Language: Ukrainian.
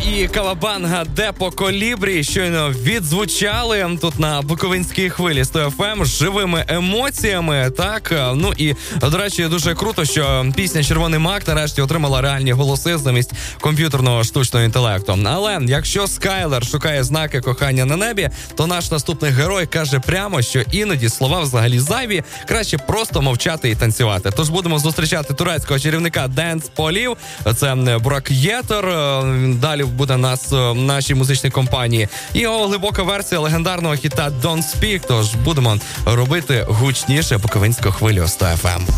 і Кавабанга Депо Колібрі щойно відзвучали тут на Буковинській хвилі 100 FM з живими емоціями, так? Ну і, до речі, дуже круто, що пісня «Червоний мак» нарешті отримала реальні голоси замість комп'ютерного штучного інтелекту. Але якщо Скайлер шукає знаки кохання на небі, то наш наступний герой каже прямо, що іноді слова взагалі зайві, краще просто мовчати і танцювати. Тож будемо зустрічати турецького чарівника Денс Полів, це Брок Єтер, далі буде нас в нашій музичній компанії. І його глибока версія легендарного хіта Don't Speak, тож будемо робити гучніше Буковинську хвилю 100 FM.